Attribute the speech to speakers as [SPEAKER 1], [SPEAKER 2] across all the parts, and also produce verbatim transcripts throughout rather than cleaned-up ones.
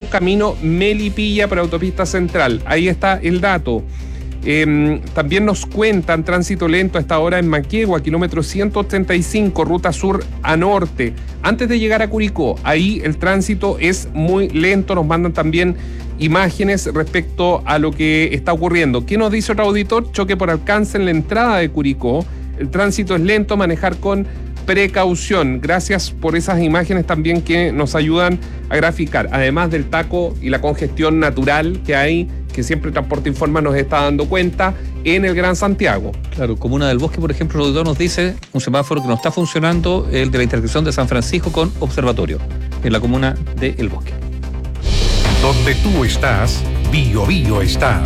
[SPEAKER 1] camino Melipilla por autopista central. Ahí está el dato. Eh, también nos cuentan tránsito lento a esta hora en Manquehue, kilómetro ciento treinta y cinco, ruta sur a norte. Antes de llegar a Curicó, ahí el tránsito es muy lento. Nos mandan también imágenes respecto a lo que está ocurriendo. ¿Qué nos dice otro auditor? Choque por alcance en la entrada de Curicó. El tránsito es lento, manejar con precaución. Gracias por esas imágenes también que nos ayudan a graficar, además del taco y la congestión natural que hay, que siempre Transporte Informa nos está dando cuenta en el Gran Santiago.
[SPEAKER 2] Claro, Comuna del Bosque, por ejemplo, el auditor nos dice un semáforo que no está funcionando, el de la intersección de San Francisco con Observatorio, en la comuna de El Bosque.
[SPEAKER 3] Donde tú estás, Bio Bio está.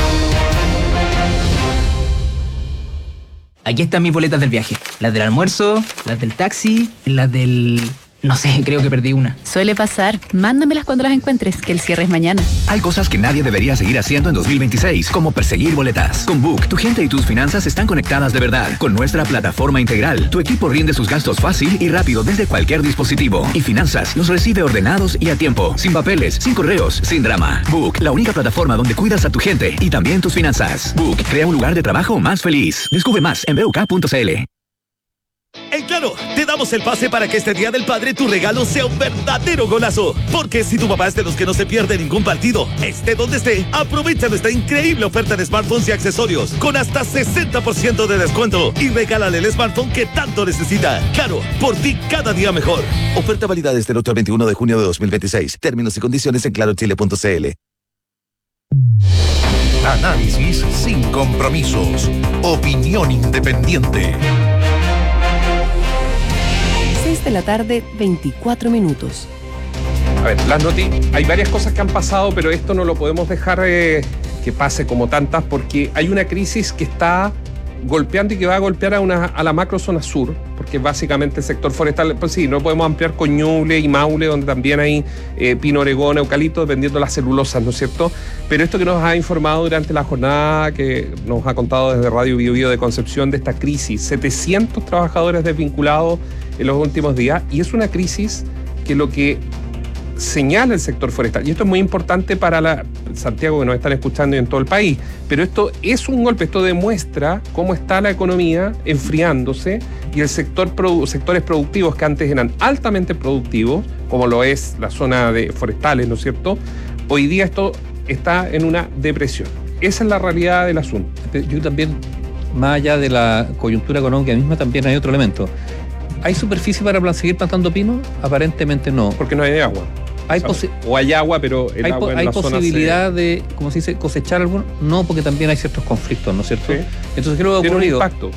[SPEAKER 4] Aquí están mis boletas del viaje. Las del almuerzo, las del taxi, las del... No sé, creo que perdí una.
[SPEAKER 5] Suele pasar. Mándamelas cuando las encuentres, que el cierre es mañana.
[SPEAKER 6] Hay cosas que nadie debería seguir haciendo en dos mil veintiséis, como perseguir boletas. Con Book, tu gente y tus finanzas están conectadas de verdad. Con nuestra plataforma integral, tu equipo rinde sus gastos fácil y rápido desde cualquier dispositivo. Y Finanzas los recibe ordenados y a tiempo. Sin papeles, sin correos, sin drama. Book, la única plataforma donde cuidas a tu gente y también tus finanzas. Book, crea un lugar de trabajo más feliz. Descubre más en b u k punto c l.
[SPEAKER 7] En Claro, te damos el pase para que este Día del Padre tu regalo sea un verdadero golazo. Porque si tu papá es de los que no se pierde ningún partido, esté donde esté, aprovecha nuestra increíble oferta de smartphones y accesorios con hasta sesenta por ciento de descuento y regálale el smartphone que tanto necesita. Claro, por ti cada día mejor. Oferta válida desde el ocho al veintiuno de junio de dos mil veintiséis. Términos y condiciones en claro chile punto c l.
[SPEAKER 3] Análisis sin compromisos. Opinión independiente.
[SPEAKER 8] seis de la tarde, veinticuatro minutos.
[SPEAKER 1] A ver, las noticias, hay varias cosas que han pasado, pero esto no lo podemos dejar eh, que pase como tantas, porque hay una crisis que está golpeando y que va a golpear a, una, a la macro zona sur, porque básicamente el sector forestal, pues sí, no podemos ampliar con Ñuble y Maule, donde también hay eh, pino, oregón, eucalipto, dependiendo de las celulosas, ¿no es cierto? Pero esto que nos ha informado durante la jornada, que nos ha contado desde Radio Bio Bio de Concepción, de esta crisis, setecientos trabajadores desvinculados en los últimos días, y es una crisis que lo que señala el sector forestal, y esto es muy importante para la Santiago, que nos están escuchando y en todo el país, pero esto es un golpe, esto demuestra cómo está la economía enfriándose y el sector produ- sectores productivos que antes eran altamente productivos, como lo es la zona de forestales, ¿no es cierto? Hoy día esto está en una depresión. Esa es la realidad del asunto.
[SPEAKER 2] Yo también, más allá de la coyuntura económica misma, también hay otro elemento. ¿Hay superficie para seguir plantando pino? Aparentemente no.
[SPEAKER 1] Porque no hay agua.
[SPEAKER 2] Hay
[SPEAKER 1] o, sea, o hay agua, pero el
[SPEAKER 2] hay,
[SPEAKER 1] agua en
[SPEAKER 2] hay
[SPEAKER 1] la
[SPEAKER 2] posibilidad
[SPEAKER 1] zona se...
[SPEAKER 2] de, ¿cómo se dice?, cosechar algo. No, porque también hay ciertos conflictos, ¿no es cierto?
[SPEAKER 1] Sí.
[SPEAKER 2] Entonces, ¿qué lo ha ocurrido?
[SPEAKER 1] Tiene un impacto.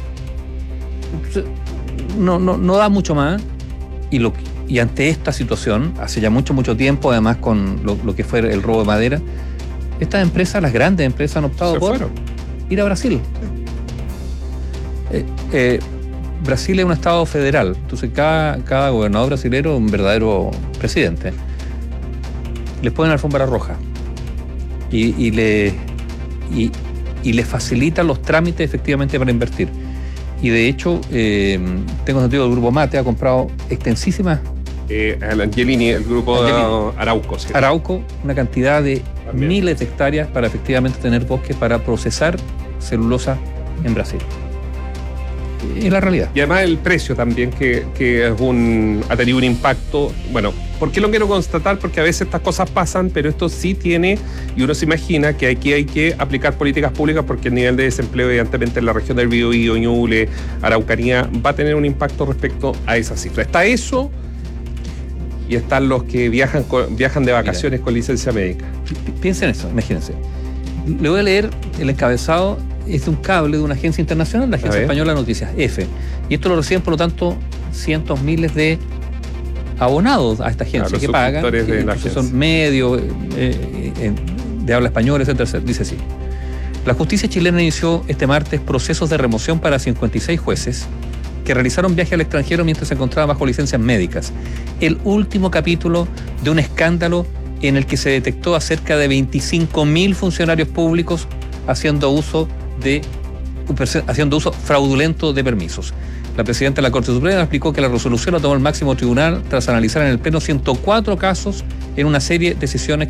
[SPEAKER 2] No, no, no da mucho más. Y, lo, y ante esta situación, hace ya mucho, mucho tiempo, además con lo, lo que fue el robo de madera, estas empresas, las grandes empresas, han optado
[SPEAKER 1] se
[SPEAKER 2] por
[SPEAKER 1] fueron.
[SPEAKER 2] ir a Brasil. Sí. Eh, eh, Brasil es un estado federal, entonces cada, cada gobernador brasilero es un verdadero presidente. Les ponen alfombra roja y, y, le, y, y les facilitan los trámites efectivamente para invertir. Y de hecho, eh, tengo entendido que el Grupo Mate ha comprado extensísimas...
[SPEAKER 1] Eh, el Angelini, el grupo
[SPEAKER 2] Angelini.
[SPEAKER 1] de Arauco. ¿Sí?
[SPEAKER 2] Arauco, una cantidad de
[SPEAKER 1] También.
[SPEAKER 2] miles de hectáreas para efectivamente tener bosques para procesar celulosa en Brasil. Es la realidad.
[SPEAKER 1] Y además el precio también, que, que es un, ha tenido un impacto. Bueno, ¿por qué lo quiero constatar? Porque a veces estas cosas pasan, pero esto sí tiene, y uno se imagina que aquí hay que aplicar políticas públicas porque el nivel de desempleo, evidentemente, en la región del Biobío, Ñuble, Araucanía, va a tener un impacto respecto a esa cifra. Está eso, y están los que viajan, con, viajan de vacaciones Mira, con licencia médica.
[SPEAKER 2] Piensen eso, imagínense. Le voy a leer el encabezado. Es un cable de una agencia internacional, la Agencia Española de Noticias, EFE. Y esto lo reciben, por lo tanto, cientos miles de abonados a esta agencia, claro, que pagan.
[SPEAKER 1] De
[SPEAKER 2] que,
[SPEAKER 1] la
[SPEAKER 2] que son medios eh, eh, de habla española, etcétera. Dice así. La justicia chilena inició este martes procesos de remoción para cincuenta y seis jueces que realizaron viaje al extranjero mientras se encontraban bajo licencias médicas. El último capítulo de un escándalo en el que se detectó a cerca de veinticinco mil funcionarios públicos haciendo uso de haciendo uso fraudulento de permisos. La presidenta de la Corte Suprema explicó que la resolución la tomó el máximo tribunal tras analizar en el Pleno ciento cuatro casos en una serie de decisiones